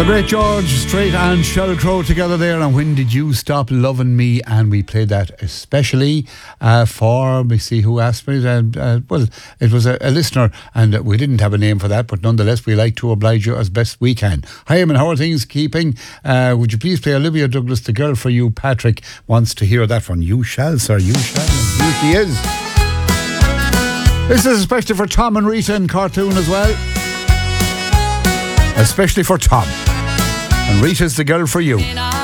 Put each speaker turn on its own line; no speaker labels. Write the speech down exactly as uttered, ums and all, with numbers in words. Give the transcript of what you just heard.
The great George Strait and Sheryl Crow together there, and When Did You Stop Loving Me? And we played that especially uh, for, let me see who asked me, uh, uh, well, it was a, a listener, and uh, we didn't have a name for that, but nonetheless we like to oblige you as best we can. Hi, Eamon, how are things keeping? Uh, would you please play Olivia Douglas, The Girl for You? Patrick wants to hear that one. You shall, sir, you shall. And here he is. This is especially for Tom and Rita in cartoon as well. Especially for Tom. And Rita's The Girl for You.